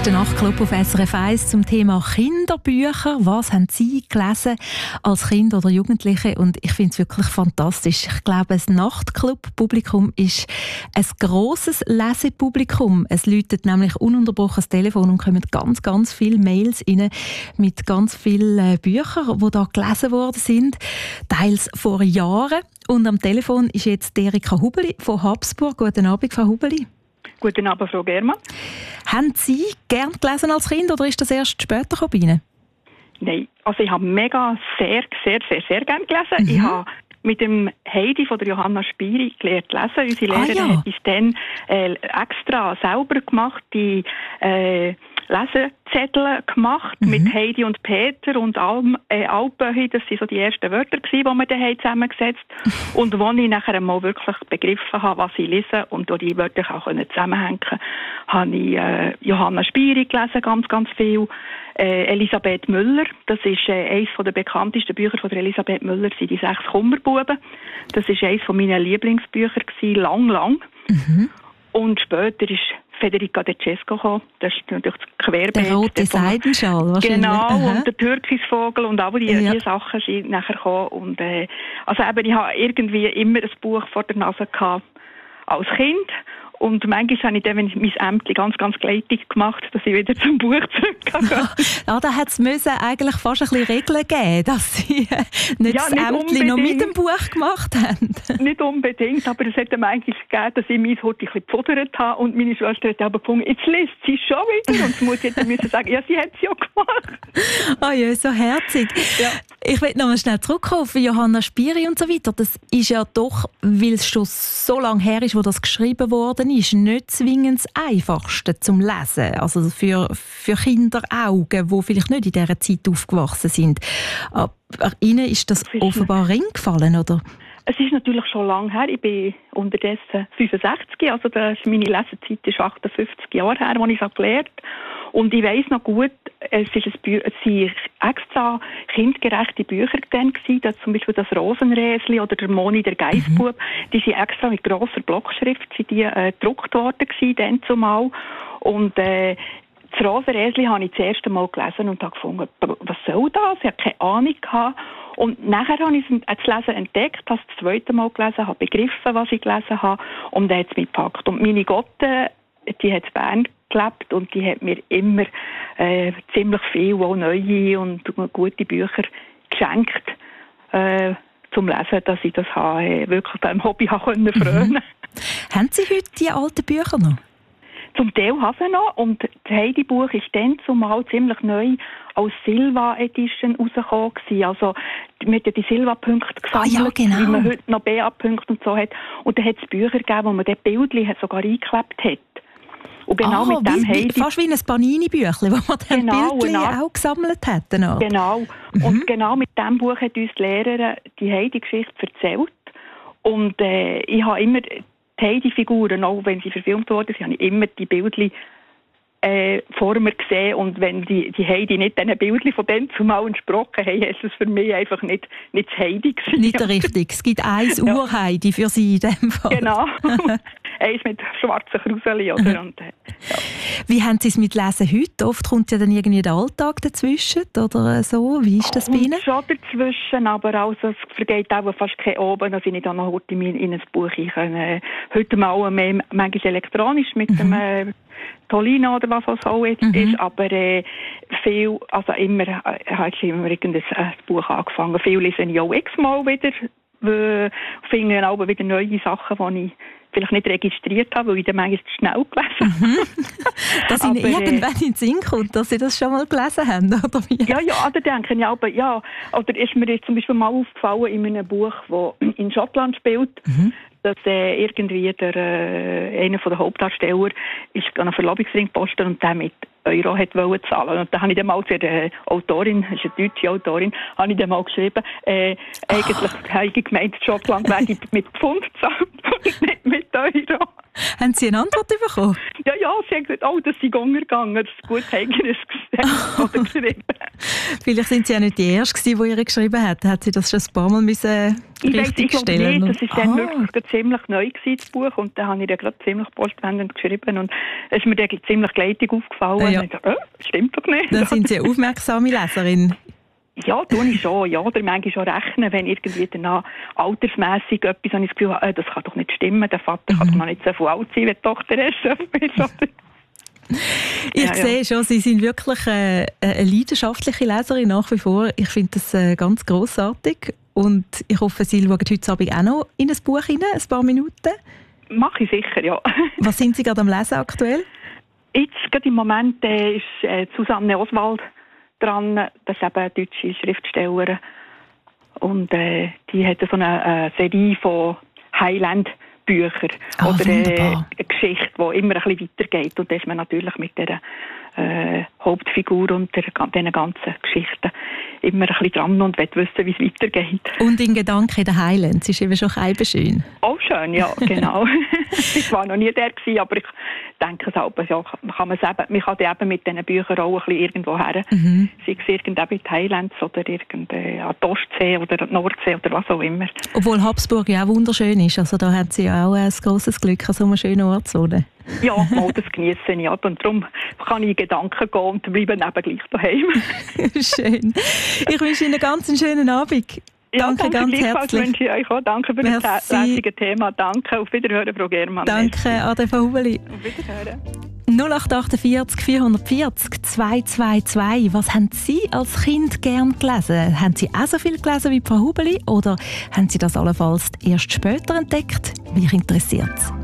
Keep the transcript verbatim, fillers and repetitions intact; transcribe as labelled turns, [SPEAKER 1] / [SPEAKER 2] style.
[SPEAKER 1] der Nachtclub auf S R F eins zum Thema Kinderbücher. Was haben Sie gelesen als Kind oder Jugendliche? Und ich finde es wirklich fantastisch. Ich glaube, das Nachtclub-Publikum ist ein grosses Lesepublikum. Es läutet nämlich ununterbrochen das Telefon und kommen ganz, ganz viele Mails rein mit ganz vielen Büchern, die da gelesen worden sind. Teils vor Jahren. Und am Telefon ist jetzt Erika Hubeli von Habsburg. Guten Abend, Frau Hubeli.
[SPEAKER 2] Guten Abend, Frau Germann.
[SPEAKER 1] Haben Sie gern gelesen als Kind oder ist das erst später bei Ihnen?
[SPEAKER 2] Nein, also ich habe mega sehr, sehr, sehr, sehr gern gelesen. Mhm. Ich habe mit dem Heidi von der Johanna Spiri gelernt lesen. Unsere Lehrerin ah, ja. hat uns dann äh, extra selber gemacht, die äh, Lesezettel gemacht mhm. mit Heidi und Peter und Alm, äh, Alpöhi. Das waren so die ersten Wörter, die wir dann zusammengesetzt haben. Und als ich nachher mal wirklich begriffen habe, was ich lese und die Wörter auch zusammenhängen konnte, habe ich äh, Johanna Spiri gelesen, ganz, ganz viel. Äh, Elisabeth Müller, das ist äh, eines der bekanntesten Bücher von der Elisabeth Müller, sind die sechs Kummerbuben. Das war eines meiner Lieblingsbücher gewesen, lang, lang. Mhm. Und später ist Federica De Cesco gekommen. Das ist natürlich das Querbeet.
[SPEAKER 1] Der rote Seidenschal wahrscheinlich.
[SPEAKER 2] Genau,
[SPEAKER 1] Aha.
[SPEAKER 2] und der Türkisvogel und all die, ja. die Sachen sind nachher gekommen. Und, äh, also eben, ich habe irgendwie immer ein Buch vor der Nase gehabt als Kind. Und manchmal habe ich dann, wenn ich mein Ämtchen ganz, ganz gleitig gemacht, dass ich wieder zum Buch zurückgehe.
[SPEAKER 1] Ja, da hätte es eigentlich fast ein bisschen Regeln geben, dass Sie nicht ja, das nicht Ämtchen noch mit dem Buch gemacht haben.
[SPEAKER 2] Nicht unbedingt, aber es hat manchmal gegeben, dass ich mein Hut ein bisschen gepudert habe und meine Schwester hat aber gefunden, jetzt liest sie schon wieder. Und die Mutter hätte müssen sagen, ja, sie hat es ja gemacht.
[SPEAKER 1] Oh ja, so herzig. Ja. Ich will noch mal schnell zurückkommen auf Johanna Spiri und so weiter. Das ist ja doch, weil es schon so lange her ist, wo das geschrieben worden ist, nicht zwingend das Einfachste zum Lesen. Also für, für Kinderaugen, die vielleicht nicht in dieser Zeit aufgewachsen sind. Aber Ihnen ist das offenbar reingefallen, oder?
[SPEAKER 2] Es ist natürlich schon lange her. Ich bin unterdessen fünfundsechzig, also das ist meine Lesezeit ist achtundfünfzig Jahre her, als ich es gelernt habe. Und ich weiss noch gut, es waren extra kindgerechte Bücher dann gewesen, das zum Beispiel das Rosenräsli oder der Moni, der Geissbub, mhm. die sind extra mit grosser Blockschrift sind die, äh, gedruckt worden gewesen, dann zumal. Und äh, das Rosenräsli habe ich das erste Mal gelesen und habe gefunden, was soll das? Ich hatte keine Ahnung gehabt. Und nachher habe ich das Lesen entdeckt, habe es das zweite Mal gelesen, habe begriffen, was ich gelesen habe und dann hat es mich gepackt. Und meine Gotte, die hat in Bern gelebt und die hat mir immer äh, ziemlich viel, auch neue und gute Bücher geschenkt äh, zum Lesen, dass ich das habe, äh, wirklich beim Hobby habe können frönen.
[SPEAKER 1] Mhm. Haben Sie heute die alten Bücher noch?
[SPEAKER 2] Zum Teil habe ich noch. Und das Heidi-Buch ist dann zumal ziemlich neu als Silva-Edition rausgekommen. Also, mit den Silva-Punkten gesammelt,
[SPEAKER 1] ah, ja, genau.
[SPEAKER 2] wie man heute noch B A-Punkte und so hat. Und dann hat es Bücher gegeben, wo man das Bildchen sogar eingeklebt hat. Und genau
[SPEAKER 1] ah,
[SPEAKER 2] mit dem
[SPEAKER 1] wie,
[SPEAKER 2] Heidi...
[SPEAKER 1] Fast wie ein Panini-Büchlein, wo man dann
[SPEAKER 2] genau,
[SPEAKER 1] Bildchen
[SPEAKER 2] genau.
[SPEAKER 1] auch gesammelt hat. Danach.
[SPEAKER 2] Genau. Mhm. Und genau mit diesem Buch hat uns die Lehrerin die Heidi-Geschichte erzählt. Und äh, ich habe immer... Die Heidi-Figuren, auch wenn sie verfilmt wurden, habe ich immer die Bildchen äh, vor mir gesehen. Und wenn die, die Heidi nicht diesen Bildchen von dem zumal entsprochen haben, ist es für mich einfach nicht, nicht das Heidi gewesen.
[SPEAKER 1] Nicht richtig. Es gibt ein ja. Ur-Heidi für Sie in dem Fall.
[SPEAKER 2] Genau. Eins mit schwarzen Kruseli, oder? Und, äh, ja.
[SPEAKER 1] Wie haben Sie es mit Lesen heute? Oft kommt ja dann irgendwie der Alltag dazwischen, oder so. Wie ist das
[SPEAKER 2] kommt
[SPEAKER 1] bei Ihnen?
[SPEAKER 2] Schon dazwischen, aber also, es vergeht auch fast kein Oben, dass ich nicht auch noch heute in, in ein Buch kann. Äh, heute mal mehr, manchmal elektronisch mit mhm. dem äh, Tolino oder was auch so jetzt mhm. ist, aber äh, viel, also immer, äh, habe ich immer irgendein äh, Buch angefangen. Viel lese ich auch x-mal wieder, äh, finde auch wieder neue Sachen, die ich vielleicht nicht registriert habe, weil ich dann manchmal zu schnell gelesen habe. Mhm.
[SPEAKER 1] Dass Ihnen irgendwann in den Sinn kommt, dass Sie das schon mal gelesen haben, oder wie?
[SPEAKER 2] Ja, ja, da denke ich aber, ja. Oder ist mir jetzt zum Beispiel mal aufgefallen in einem Buch, das in Schottland spielt, mhm. dass äh, irgendwie der, äh, einer der Hauptdarsteller ist an einen Verlobungsring gepostet und der mit Euro hat wollen zahlen. Und da habe ich dann mal zu der Autorin, das ist eine deutsche Autorin, habe ich dann mal geschrieben, äh, eigentlich oh. habe ich gemeint, Schottland werde mit Pfund gezahlt und nicht mit Euro.
[SPEAKER 1] Haben Sie eine Antwort bekommen?
[SPEAKER 2] Ja, ja, sie haben gesagt, oh, das ist untergegangen, das ist gut eigenes oder geschrieben.
[SPEAKER 1] Vielleicht sind Sie ja nicht die Erste, die ihr geschrieben hat. Hat sie das schon ein paar Mal müssen richtig
[SPEAKER 2] ich
[SPEAKER 1] stellen?
[SPEAKER 2] Nicht. Das war dann wirklich ziemlich neu gewesen, das Buch, und da habe ich dann gerade ziemlich postwendend geschrieben und es ist mir dann ziemlich gleitig aufgefallen,
[SPEAKER 1] ja. Ja.
[SPEAKER 2] Und ich so, äh, stimmt doch nicht.
[SPEAKER 1] Dann sind Sie eine aufmerksame Leserin.
[SPEAKER 2] Ja, tue ich schon. Ja, oder manchmal schon rechnen, wenn irgendwie danach altersmässig etwas habe ich das Gefühl, äh, das kann doch nicht stimmen. Der Vater mhm. kann doch noch nicht so viel alt sein, wie die Tochter ist.
[SPEAKER 1] Ich
[SPEAKER 2] ja,
[SPEAKER 1] sehe
[SPEAKER 2] ja.
[SPEAKER 1] schon, Sie sind wirklich äh, eine leidenschaftliche Leserin nach wie vor. Ich finde das äh, ganz grossartig. Und ich hoffe, Sie schauen heute Abend auch noch in ein Buch rein, ein paar Minuten.
[SPEAKER 2] Mache ich sicher, ja.
[SPEAKER 1] Was sind Sie gerade am Lesen aktuell?
[SPEAKER 2] Jetzt, gerade im Moment, äh, ist äh, Susanne Oswald dran. Das ist eben eine deutsche Schriftstellerin. Und äh, die hat so eine äh, Serie von Highland-Büchern.
[SPEAKER 1] Ah,
[SPEAKER 2] oder äh,
[SPEAKER 1] wunderbar.
[SPEAKER 2] eine Geschichte, die immer ein bisschen weitergeht. Und da ist man natürlich mit der äh, Hauptfigur und der, diesen ganzen Geschichten immer ein bisschen dran und will wissen, wie es weitergeht.
[SPEAKER 1] Und in Gedanken in den Highlands ist eben schon schön.
[SPEAKER 2] Auch schön, ja, genau. Ich war noch nie der gewesen, aber ich denke selber, ja, kann man es eben, man kann eben mit diesen Büchern auch ein bisschen irgendwo her,
[SPEAKER 1] Mhm.
[SPEAKER 2] sei es irgendwo in die Highlands oder irgendwie an die Ostsee oder an die Nordsee oder was auch immer.
[SPEAKER 1] Obwohl Habsburg ja auch wunderschön ist, also da hat sie ja auch ein grosses Glück an so einem schönen Ort zu wohnen.
[SPEAKER 2] Ja, mal das genieße ich ab und darum kann ich in Gedanken gehen und bleibe eben gleich daheim.
[SPEAKER 1] Schön. Ich wünsche Ihnen ganz einen schönen Abend.
[SPEAKER 2] Ja,
[SPEAKER 1] Danke,
[SPEAKER 2] danke
[SPEAKER 1] ganz
[SPEAKER 2] gleichfalls
[SPEAKER 1] herzlich.
[SPEAKER 2] wünsche ich euch auch. Danke für das
[SPEAKER 1] Merci.
[SPEAKER 2] lässige Thema. Danke. Auf Wiederhören, Frau Germann.
[SPEAKER 1] Danke, Ade Frau Hubeli.
[SPEAKER 2] Auf Wiederhören.
[SPEAKER 1] null acht achtundvierzig vierhundertvierzig zweihundertzweiundzwanzig. Was haben Sie als Kind gern gelesen? Haben Sie auch so viel gelesen wie Frau Hubeli oder haben Sie das allenfalls erst später entdeckt? Mich interessiert es.